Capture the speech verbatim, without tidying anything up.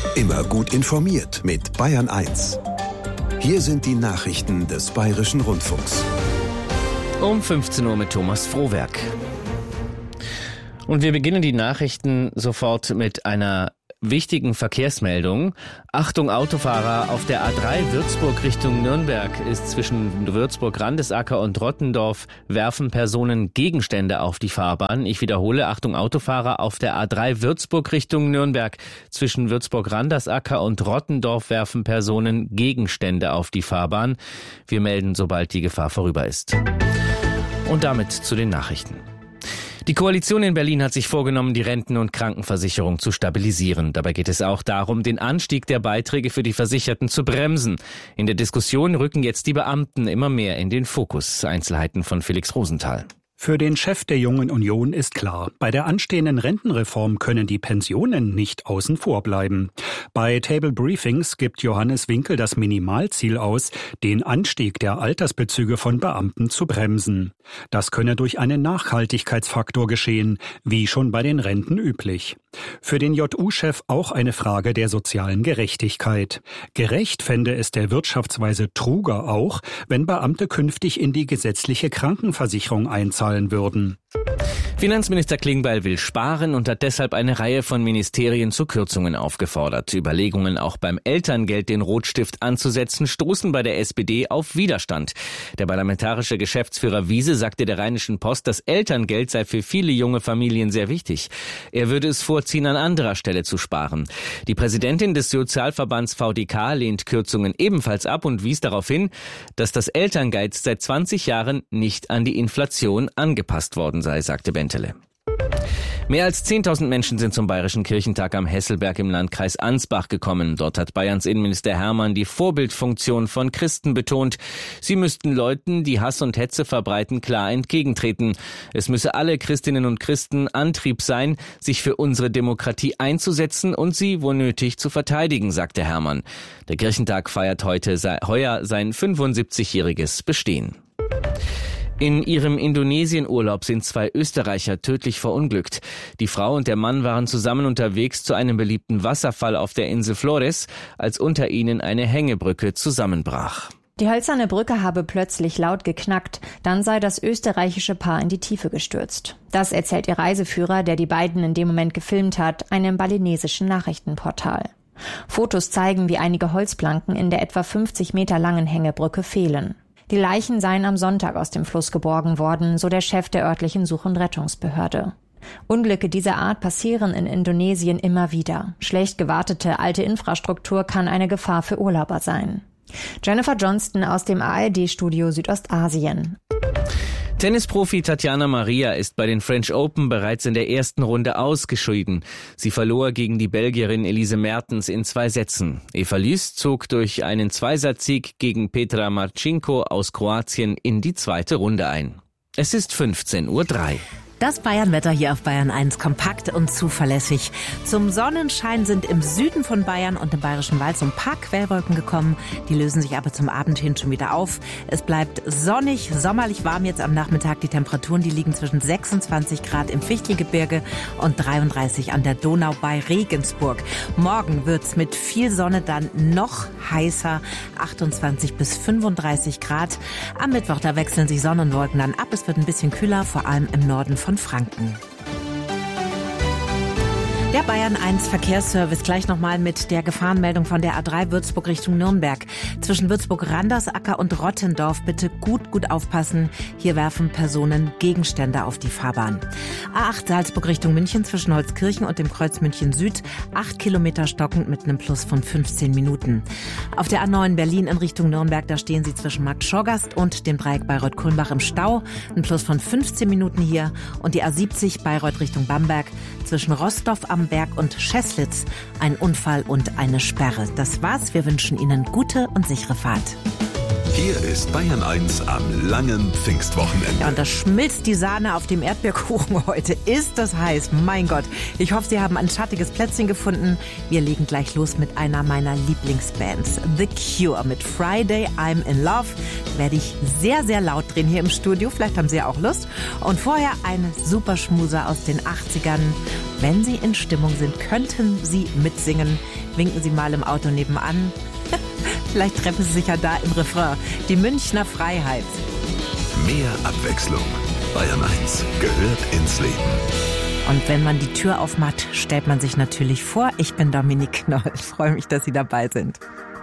Immer gut informiert mit Bayern eins. Hier sind die Nachrichten des Bayerischen Rundfunks. Um fünfzehn Uhr mit Thomas Frohwerk. Und wir beginnen die Nachrichten sofort mit einer wichtigen Verkehrsmeldung. Achtung Autofahrer, auf der A drei Würzburg Richtung Nürnberg ist zwischen Würzburg-Randesacker und Rottendorf werfen Personen Gegenstände auf die Fahrbahn. Ich wiederhole, Achtung Autofahrer, auf der A drei Würzburg Richtung Nürnberg zwischen Würzburg-Randesacker und Rottendorf werfen Personen Gegenstände auf die Fahrbahn. Wir melden, sobald die Gefahr vorüber ist. Und damit zu den Nachrichten. Die Koalition in Berlin hat sich vorgenommen, die Renten- und Krankenversicherung zu stabilisieren. Dabei geht es auch darum, den Anstieg der Beiträge für die Versicherten zu bremsen. In der Diskussion rücken jetzt die Beamten immer mehr in den Fokus. Einzelheiten von Felix Rosenthal. Für den Chef der Jungen Union ist klar, bei der anstehenden Rentenreform können die Pensionen nicht außen vor bleiben. Bei Table Briefings gibt Johannes Winkel das Minimalziel aus, den Anstieg der Altersbezüge von Beamten zu bremsen. Das könne durch einen Nachhaltigkeitsfaktor geschehen, wie schon bei den Renten üblich. Für den J U-Chef auch eine Frage der sozialen Gerechtigkeit. Gerecht fände es der Wirtschaftsweise Truger auch, wenn Beamte künftig in die gesetzliche Krankenversicherung einzahlen würden. Finanzminister Klingbeil will sparen und hat deshalb eine Reihe von Ministerien zu Kürzungen aufgefordert. Überlegungen, auch beim Elterngeld den Rotstift anzusetzen, stoßen bei der S P D auf Widerstand. Der parlamentarische Geschäftsführer Wiese sagte der Rheinischen Post, das Elterngeld sei für viele junge Familien sehr wichtig. Er würde es vorziehen, an anderer Stelle zu sparen. Die Präsidentin des Sozialverbands V D K lehnt Kürzungen ebenfalls ab und wies darauf hin, dass das Elterngeld seit zwanzig Jahren nicht an die Inflation angepasst worden sei, sagte Bentele. Mehr als zehntausend Menschen sind zum Bayerischen Kirchentag am Hesselberg im Landkreis Ansbach gekommen. Dort hat Bayerns Innenminister Hermann die Vorbildfunktion von Christen betont. Sie müssten Leuten, die Hass und Hetze verbreiten, klar entgegentreten. Es müsse alle Christinnen und Christen Antrieb sein, sich für unsere Demokratie einzusetzen und sie, wo nötig, zu verteidigen, sagte Hermann. Der Kirchentag feiert heute heuer sein fünfundsiebzigjähriges Bestehen. In ihrem Indonesien-Urlaub sind zwei Österreicher tödlich verunglückt. Die Frau und der Mann waren zusammen unterwegs zu einem beliebten Wasserfall auf der Insel Flores, als unter ihnen eine Hängebrücke zusammenbrach. Die hölzerne Brücke habe plötzlich laut geknackt, dann sei das österreichische Paar in die Tiefe gestürzt. Das erzählt ihr Reiseführer, der die beiden in dem Moment gefilmt hat, einem balinesischen Nachrichtenportal. Fotos zeigen, wie einige Holzplanken in der etwa fünfzig Meter langen Hängebrücke fehlen. Die Leichen seien am Sonntag aus dem Fluss geborgen worden, so der Chef der örtlichen Such- und Rettungsbehörde. Unglücke dieser Art passieren in Indonesien immer wieder. Schlecht gewartete alte Infrastruktur kann eine Gefahr für Urlauber sein. Jennifer Johnston aus dem A R D-Studio Südostasien. Tennisprofi Tatjana Maria ist bei den French Open bereits in der ersten Runde ausgeschieden. Sie verlor gegen die Belgierin Elise Mertens in zwei Sätzen. Eva Lys zog durch einen Zweisatzsieg gegen Petra Marcinko aus Kroatien in die zweite Runde ein. Es ist fünfzehn Uhr drei. Das Bayern-Wetter hier auf Bayern eins, kompakt und zuverlässig. Zum Sonnenschein sind im Süden von Bayern und im Bayerischen Wald so ein paar Quellwolken gekommen. Die lösen sich aber zum Abend hin schon wieder auf. Es bleibt sonnig, sommerlich warm jetzt am Nachmittag. Die Temperaturen, die liegen zwischen sechsundzwanzig Grad im Fichtelgebirge und dreiunddreißig an der Donau bei Regensburg. Morgen wird's mit viel Sonne dann noch heißer, achtundzwanzig bis fünfunddreißig Grad. Am Mittwoch, da wechseln sich Sonne und Wolken dann ab. Es wird ein bisschen kühler, vor allem im Norden von Franken. Der Bayern eins Verkehrsservice gleich nochmal mit der Gefahrenmeldung von der A drei Würzburg Richtung Nürnberg. Zwischen Würzburg-Randersacker und Rottendorf bitte gut, gut aufpassen. Hier werfen Personen Gegenstände auf die Fahrbahn. A acht Salzburg Richtung München zwischen Holzkirchen und dem Kreuz München Süd. acht Kilometer stockend mit einem Plus von fünfzehn Minuten. Auf der A neun Berlin in Richtung Nürnberg, da stehen Sie zwischen Markt Schorgast und dem Dreieck Bayreuth-Kulmbach im Stau. Ein Plus von fünfzehn Minuten hier. Und die A siebzig Bayreuth Richtung Bamberg zwischen Rostorf am Berg und Scheßlitz. Ein Unfall und eine Sperre. Das war's. Wir wünschen Ihnen gute und sichere Fahrt. Hier ist Bayern eins am langen Pfingstwochenende. Ja, und da schmilzt die Sahne auf dem Erdbeerkuchen heute. Ist das heiß? Mein Gott. Ich hoffe, Sie haben ein schattiges Plätzchen gefunden. Wir legen gleich los mit einer meiner Lieblingsbands. The Cure mit Friday I'm in Love. Werde ich sehr, sehr laut drehen hier im Studio. Vielleicht haben Sie ja auch Lust. Und vorher ein super Schmuser aus den achtzigern. Wenn Sie in Stimmung sind, könnten Sie mitsingen. winken Sie mal im Auto nebenan. Vielleicht treffen Sie sich ja da im Refrain. Die Münchner Freiheit. Mehr Abwechslung. Bayern eins gehört ins Leben. Und wenn man die Tür aufmacht, stellt man sich natürlich vor. Ich bin Dominique Knoll. Ich freue mich, dass Sie dabei sind.